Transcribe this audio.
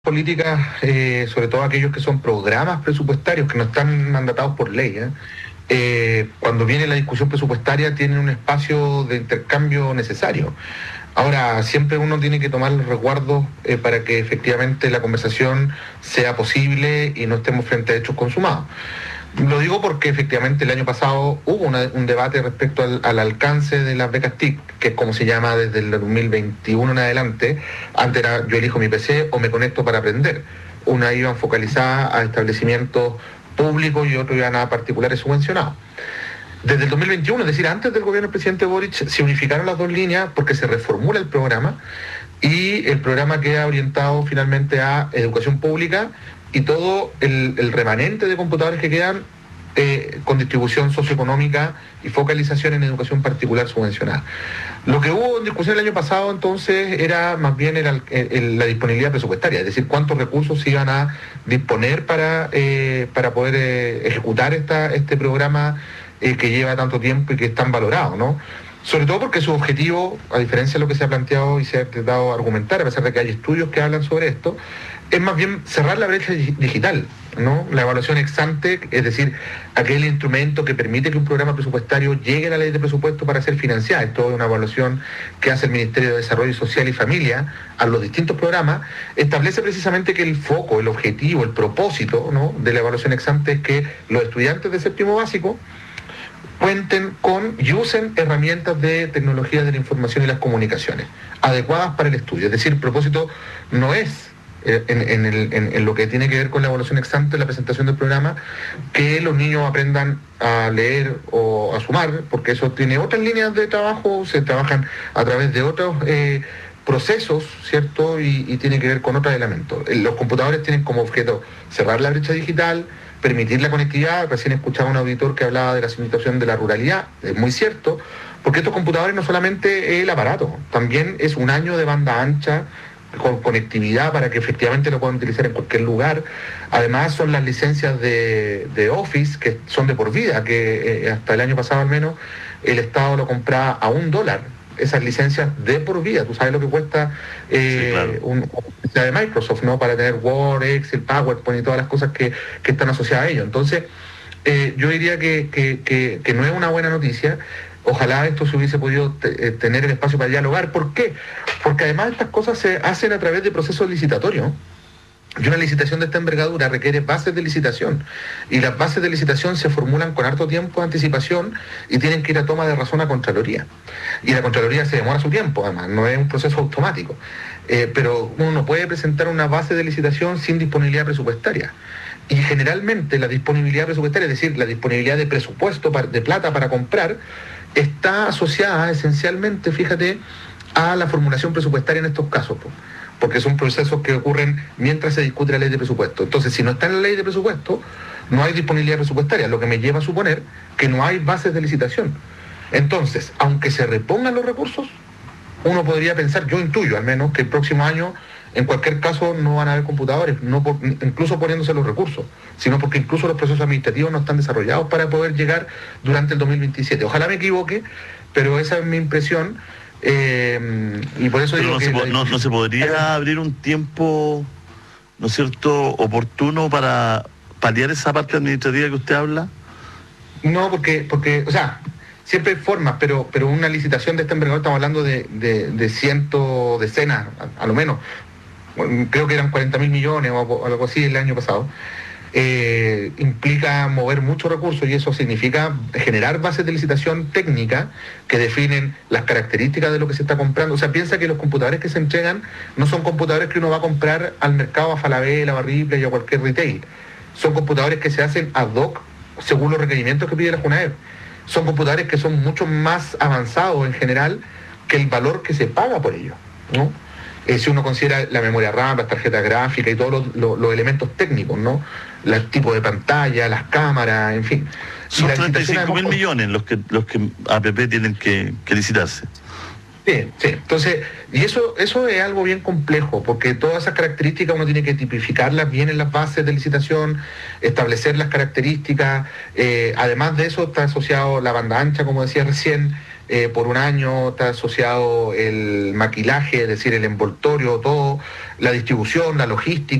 políticas, sobre todo aquellos que son programas presupuestarios que no están mandatados por ley, cuando viene la discusión presupuestaria tienen un espacio de intercambio necesario. Ahora, siempre uno tiene que tomar los resguardos para que efectivamente la conversación sea posible y no estemos frente a hechos consumados. Lo digo porque efectivamente el año pasado hubo un debate respecto al alcance de las becas TIC, que es como se llama desde el 2021 en adelante. Antes era yo elijo mi PC o me conecto para aprender. Una iban focalizadas a establecimientos públicos y otros iban a particulares subvencionados. Desde el 2021, es decir, antes del gobierno del presidente Boric, se unificaron las dos líneas porque se reformula el programa y el programa queda orientado finalmente a educación pública y todo el remanente de computadores que quedan con distribución socioeconómica y focalización en educación particular subvencionada. Lo que hubo en discusión el año pasado entonces era más bien la disponibilidad presupuestaria, es decir, cuántos recursos se iban a disponer para poder ejecutar este programa que lleva tanto tiempo y que es tan valorado, ¿no? Sobre todo porque su objetivo, a diferencia de lo que se ha planteado y se ha intentado argumentar, a pesar de que hay estudios que hablan sobre esto, es más bien cerrar la brecha digital, ¿no? La evaluación ex ante, es decir, aquel instrumento que permite que un programa presupuestario llegue a la ley de presupuesto para ser financiado. Esto es una evaluación que hace el Ministerio de Desarrollo Social y Familia a los distintos programas, establece precisamente que el foco, el objetivo, el propósito, ¿no?, de la evaluación ex ante es que los estudiantes de séptimo básico cuenten con y usen herramientas de tecnología de la información y las comunicaciones adecuadas para el estudio. Es decir, el propósito no es en lo que tiene que ver con la evaluación ex ante, la presentación del programa, que los niños aprendan a leer o a sumar, porque eso tiene otras líneas de trabajo, se trabajan a través de otros procesos, ¿cierto? Y tiene que ver con otros elementos. Los computadores tienen como objeto cerrar la brecha digital, permitir la conectividad. Recién escuchaba un auditor que hablaba de la situación de la ruralidad, es muy cierto, porque estos computadores no solamente es el aparato, también es un año de banda ancha con conectividad para que efectivamente lo puedan utilizar en cualquier lugar. Además son las licencias de Office, que son de por vida, que hasta el año pasado al menos el Estado lo compraba a $1, esas licencias de por vida. Tú sabes lo que cuesta Sí, claro. una licencia de Microsoft, ¿no?, para tener Word, Excel, PowerPoint y todas las cosas que están asociadas a ello. Entonces, yo diría que no es una buena noticia. Ojalá esto se hubiese podido tener el espacio para dialogar. ¿Por qué? Porque además estas cosas se hacen a través de procesos licitatorios. Y una licitación de esta envergadura requiere bases de licitación. Y las bases de licitación se formulan con harto tiempo de anticipación y tienen que ir a toma de razón a Contraloría. Y la Contraloría se demora su tiempo, además, no es un proceso automático. Pero uno no puede presentar una base de licitación sin disponibilidad presupuestaria. Y generalmente la disponibilidad presupuestaria, es decir, la disponibilidad de presupuesto, de plata para comprar, está asociada esencialmente, fíjate, a la formulación presupuestaria en estos casos, porque son procesos que ocurren mientras se discute la ley de presupuesto. Entonces, si no está en la ley de presupuesto, no hay disponibilidad presupuestaria, lo que me lleva a suponer que no hay bases de licitación. Entonces, aunque se repongan los recursos, uno podría pensar, yo intuyo al menos, que el próximo año, en cualquier caso, no van a haber computadores, no incluso poniéndose los recursos, sino porque incluso los procesos administrativos no están desarrollados para poder llegar durante el 2027. Ojalá me equivoque, pero esa es mi impresión. Y por eso Pero digo no se podría abrir un tiempo, ¿no es cierto?, oportuno para paliar esa parte administrativa que usted habla. No, porque o sea, siempre hay formas, pero una licitación de esta envergadura, estamos hablando de cientos, decenas, a lo menos. Bueno, creo que eran 40.000 millones o algo así el año pasado. Implica mover muchos recursos y eso significa generar bases de licitación técnica que definen las características de lo que se está comprando. O sea, piensa que los computadores que se entregan no son computadores que uno va a comprar al mercado a Falabella, a Ripley y a cualquier retail. Son computadores que se hacen ad hoc según los requerimientos que pide la Junaed. Son computadores que son mucho más avanzados en general que el valor que se paga por ellos, ¿no? Si uno considera la memoria RAM, las tarjetas gráficas y todos los elementos técnicos, ¿no? El tipo de pantalla, las cámaras, en fin. Son 35.000 millones los que APP tienen que licitarse. Sí. Entonces, y eso es algo bien complejo, porque todas esas características uno tiene que tipificarlas bien en las bases de licitación, establecer las características. Además de eso está asociado la banda ancha, como decía recién, por un año, está asociado el maquilaje, es decir, el envoltorio, todo, la distribución, la logística.